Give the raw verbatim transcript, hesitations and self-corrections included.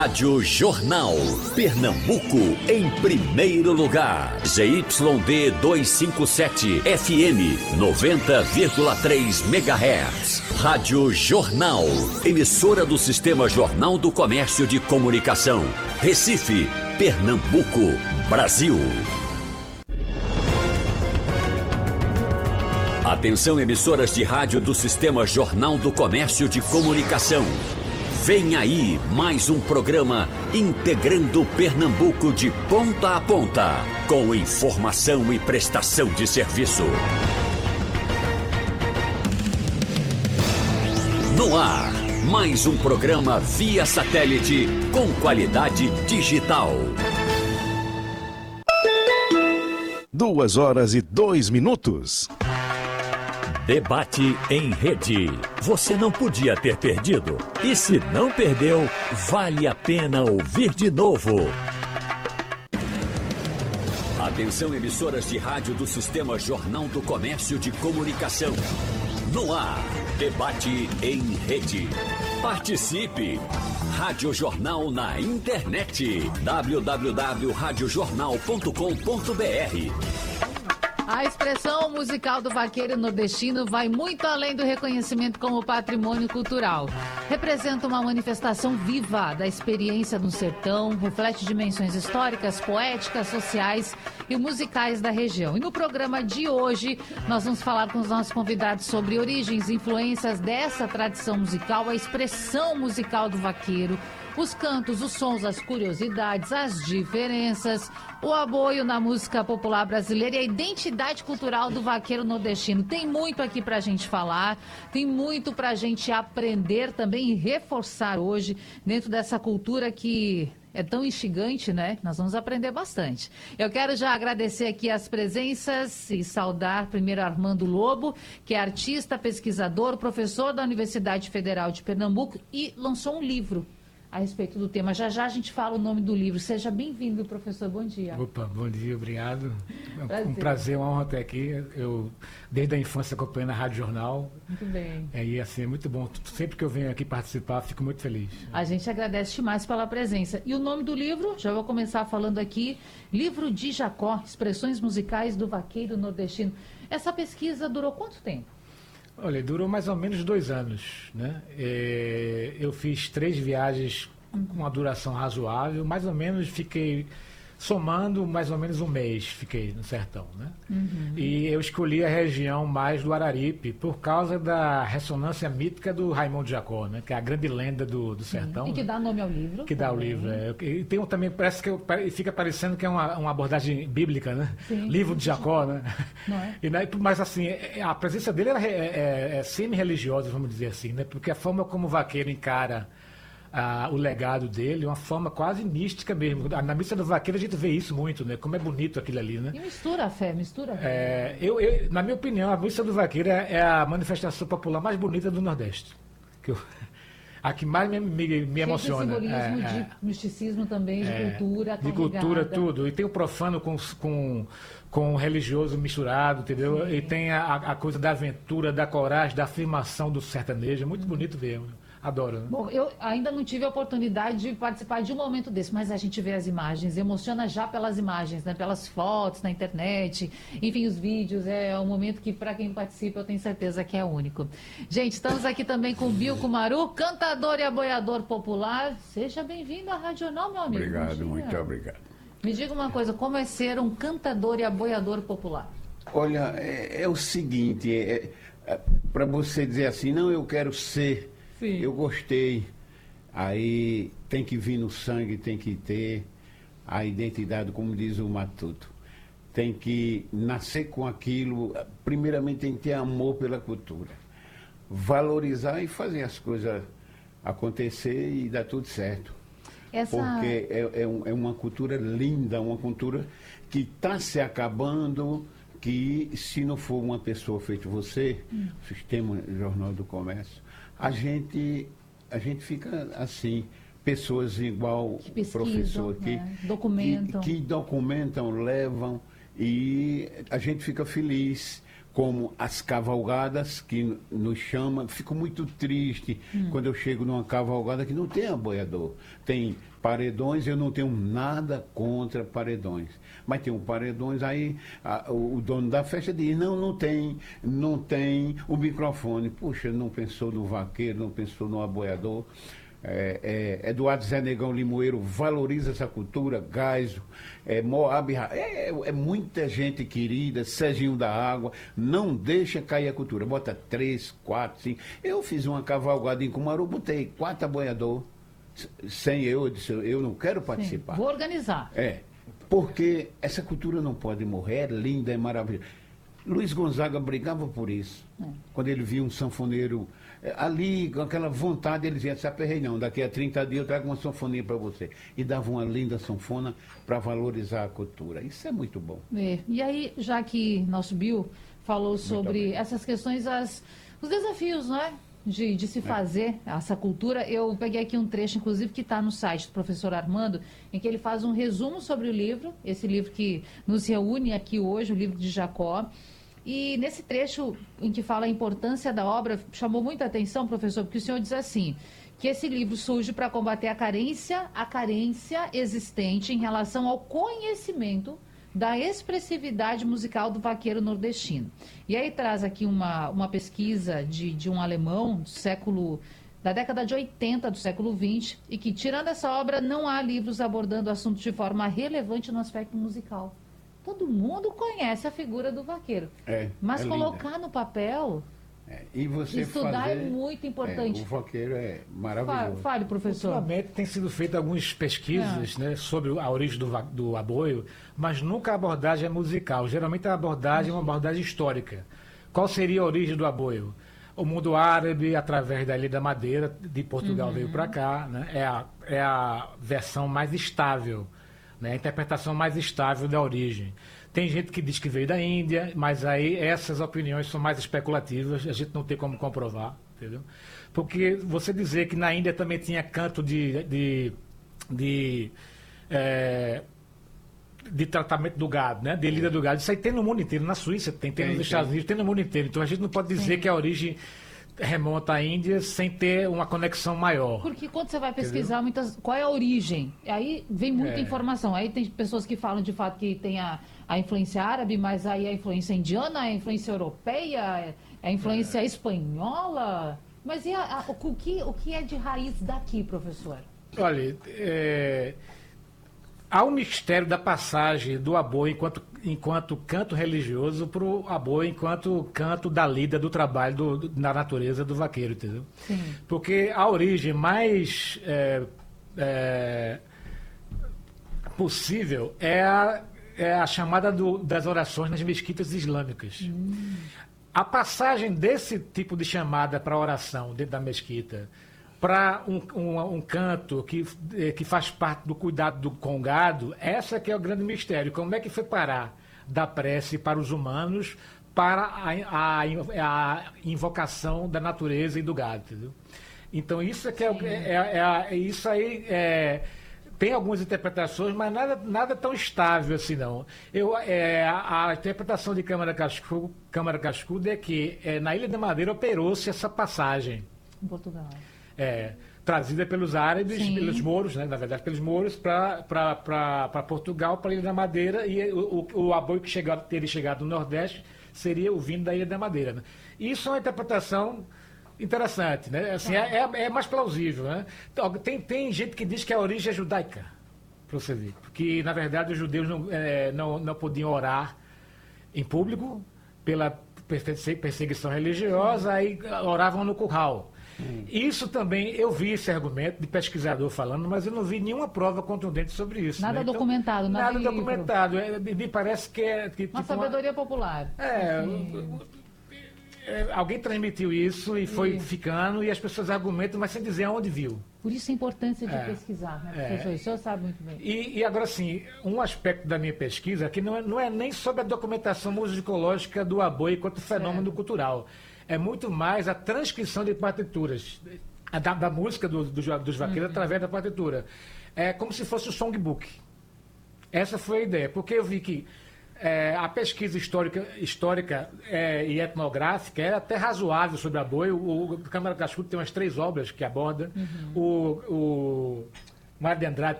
Rádio Jornal, Pernambuco em primeiro lugar. Z Y D duzentos e cinquenta e sete, F M noventa vírgula três megahertz. Rádio Jornal, emissora do Sistema Jornal do Comércio de Comunicação. Recife, Pernambuco, Brasil. Atenção, emissoras de rádio do Sistema Jornal do Comércio de Comunicação. Vem aí mais um programa integrando Pernambuco de ponta a ponta, com informação e prestação de serviço. No ar, mais um programa via satélite com qualidade digital. Duas horas e dois minutos. Debate em rede. Você não podia ter perdido. E se não perdeu, vale a pena ouvir de novo. Atenção, emissoras de rádio do Sistema Jornal do Comércio de Comunicação. No ar, debate em rede. Participe! Rádio Jornal na internet. w w w ponto rádio jornal ponto com ponto b r. A expressão musical do vaqueiro nordestino vai muito além do reconhecimento como patrimônio cultural. Representa uma manifestação viva da experiência no sertão, reflete dimensões históricas, poéticas, sociais e musicais da região. E no programa de hoje, nós vamos falar com os nossos convidados sobre origens e influências dessa tradição musical, a expressão musical do vaqueiro, os cantos, os sons, as curiosidades, as diferenças, o apoio na música popular brasileira e a identidade cultural do vaqueiro nordestino. Tem muito aqui pra gente falar, tem muito pra gente aprender também e reforçar hoje dentro dessa cultura que é tão instigante, né? Nós vamos aprender bastante. Eu quero já agradecer aqui as presenças e saudar primeiro Armando Lobo, que é artista, pesquisador, professor da Universidade Federal de Pernambuco e lançou um livro a respeito do tema. Já já a gente fala o nome do livro. Seja bem-vindo, professor. Bom dia. Opa, bom dia, obrigado. Prazer. Um prazer, uma honra estar aqui. Eu, desde a infância, acompanhando a Rádio Jornal. Muito bem. É, e assim, é muito bom. Sempre que eu venho aqui participar, fico muito feliz. A gente agradece demais pela presença. E o nome do livro, já vou começar falando aqui, Livro de Jacó, Expressões Musicais do Vaqueiro Nordestino. Essa pesquisa durou quanto tempo? Olha, durou mais ou menos dois anos, né? É, eu fiz três viagens com uma duração razoável, mais ou menos fiquei somando mais ou menos um mês, fiquei no sertão, né? Uhum. E eu escolhi a região mais do Araripe por causa da ressonância mítica do Raimundo Jacó, né? Que é a grande lenda do, do sertão. E que dá nome ao livro. Que dá o livro, é. E tem um, também, parece que eu, fica parecendo que é uma, uma abordagem bíblica, né? Sim. Livro de Jacó, né? Não é? E, né? Mas assim, a presença dele é, é, é semi-religiosa, vamos dizer assim, né? Porque a forma como o vaqueiro encara Ah, o legado dele, uma forma quase mística mesmo. Na missa do vaqueiro a gente vê isso muito, né? Como é bonito aquilo ali, né? E mistura a fé, mistura a fé. É, eu, eu, na minha opinião, a missa do vaqueiro é, é a manifestação popular mais bonita do Nordeste. Que eu, a que mais me, me, me emociona. De simbolismo, é, de é, misticismo também, de é, cultura. De cultura, tudo. E tem o profano com, com, com o religioso misturado, entendeu? Sim. E tem a, a coisa da aventura, da coragem, da afirmação do sertanejo. É muito hum. bonito ver. Adoro, né? Bom, eu ainda não tive a oportunidade de participar de um momento desse, mas a gente vê as imagens, emociona já pelas imagens, né? Pelas fotos na internet, enfim, os vídeos, é um momento que para quem participa eu tenho certeza que é único. Gente, estamos aqui também com o Bill Kumaru, cantador e aboiador popular. Seja bem-vindo à Rádio Jornal, meu amigo. Obrigado, muito obrigado. Me diga uma coisa, como é ser um cantador e aboiador popular? Olha, é, é o seguinte, é, é, para você dizer assim, não, eu quero ser... Sim. Eu gostei, aí tem que vir no sangue, tem que ter a identidade, como diz o Matuto. Tem que nascer com aquilo, primeiramente tem que ter amor pela cultura. Valorizar e fazer as coisas acontecer e dar tudo certo. Essa... Porque é, é, um, é uma cultura linda, uma cultura que está se acabando, que se não for uma pessoa feita você, hum. Sistema Jornal do Comércio, A gente, a gente fica assim, pessoas igual o professor aqui, né? documentam. Que, que documentam, levam, e a gente fica feliz, como as cavalgadas, que nos chama. Fico muito triste hum. quando eu chego numa cavalgada que não tem aboiador. Tem paredões, eu não tenho nada contra paredões. Mas tem um paredões, aí a, o, o dono da festa diz, não, não tem, não tem o microfone. Puxa, não pensou no vaqueiro, não pensou no aboiador. É, é, Eduardo Zé Negão Limoeiro valoriza essa cultura, Gaiso, é, Moab, é, é muita gente querida, Serginho da Água, não deixa cair a cultura, bota três, quatro, cinco. Eu fiz uma cavalgada em Cumaru, botei quatro aboiador, sem eu, eu disse, eu não quero participar. Sim, vou organizar. É, porque essa cultura não pode morrer, é linda, é maravilhosa. Luiz Gonzaga brigava por isso, é. Quando ele via um sanfoneiro ali, com aquela vontade, ele dizia, se aperrei não, daqui a trinta dias eu trago uma sanfoninha para você. E dava uma linda sanfona para valorizar a cultura. Isso é muito bom. É. E aí, já que nosso Bill falou sobre essas questões, as, os desafios, não é? De, de se fazer é. essa cultura, eu peguei aqui um trecho, inclusive, que está no site do professor Armando, em que ele faz um resumo sobre o livro, esse livro que nos reúne aqui hoje, o livro de Jacó. E nesse trecho em que fala a importância da obra, chamou muita atenção, professor, porque o senhor diz assim, que esse livro surge para combater a carência, a carência existente em relação ao conhecimento da expressividade musical do vaqueiro nordestino. E aí traz aqui uma, uma pesquisa de, de um alemão do século, da década de oitenta do século vinte, e que, tirando essa obra, não há livros abordando o assunto de forma relevante no aspecto musical. Todo mundo conhece a figura do vaqueiro. É, mas é colocar linda. No papel, é, e você estudar fazer, é muito importante. É, o vaqueiro é maravilhoso. Fale, professor. Ultimamente tem sido feita algumas pesquisas é. né, sobre a origem do, do aboio, mas nunca a abordagem é musical. Geralmente a abordagem é uma abordagem histórica. Qual seria a origem do aboio? O mundo árabe, através da Ilha da Madeira, de Portugal uhum. veio para cá, né, é, a, é a versão mais estável. Né, a interpretação mais estável da origem. Tem gente que diz que veio da Índia, mas aí essas opiniões são mais especulativas, a gente não tem como comprovar, entendeu? Porque você dizer que na Índia também tinha canto de, de, de, é, de tratamento do gado, né? De lida do gado, isso aí tem no mundo inteiro, na Suíça tem, tem, tem nos Estados Unidos, tem no mundo inteiro. Então a gente não pode dizer Sim. que a origem remonta à Índia sem ter uma conexão maior. Porque quando você vai pesquisar muitas, qual é a origem, aí vem muita é. informação. Aí tem pessoas que falam de fato que tem a, a influência árabe, mas aí a influência indiana, a influência europeia, a influência é. espanhola. Mas e a, a, o, que, o que é de raiz daqui, professor? Olha, é, há um mistério da passagem do aboio enquanto, enquanto canto religioso para o aboio enquanto canto da lida, do trabalho do, do, na natureza do vaqueiro, entendeu? Sim. Porque a origem mais é, é, possível é a, é a chamada do, das orações nas mesquitas islâmicas. Hum. A passagem desse tipo de chamada para oração dentro da mesquita para um, um, um canto que, que faz parte do cuidado do, com o gado, essa que é o grande mistério. Como é que foi parar da prece para os humanos para a, a, a invocação da natureza e do gado, entendeu? Então isso é que é, é, é, é isso aí é, tem algumas interpretações, mas nada, nada tão estável assim não. Eu, é, a, a interpretação de Câmara Cascudo, Câmara Cascudo é que é, na Ilha da Madeira operou-se essa passagem. Em Portugal. É, trazida pelos árabes, Sim. pelos mouros, né, na verdade pelos mouros, para Portugal, para a Ilha da Madeira, e o, o, o aboio que chegado, teria chegado no Nordeste seria o vinho da Ilha da Madeira. Né? Isso é uma interpretação interessante, né? Assim, é, é, é mais plausível. Né? Tem, tem gente que diz que a origem é judaica, para você ver, porque na verdade os judeus não, é, não, não podiam orar em público pela perseguição religiosa, aí oravam no curral. Hum. Isso também, eu vi esse argumento de pesquisador falando, mas eu não vi nenhuma prova contundente sobre isso. Nada né? Então, documentado, nada, nada documentado. É, me parece que é... Que, uma tipo, sabedoria uma... popular. É, é, alguém transmitiu isso e foi e... ficando, e as pessoas argumentam, mas sem dizer aonde viu. Por isso a importância de é, pesquisar, né, professor? É. O senhor sabe muito bem. E, e agora, sim, um aspecto da minha pesquisa que não é, não é nem sobre a documentação musicológica do aboio enquanto fenômeno certo. cultural. É muito mais a transcrição de partituras, a da, da música do, do, dos vaqueiros uhum. através da partitura. É como se fosse o songbook. Essa foi a ideia, porque eu vi que é, a pesquisa histórica, histórica é, e etnográfica é até razoável sobre a boi. O, o Câmara Cascudo tem umas três obras que aborda. Uhum. O, o Mário de Andrade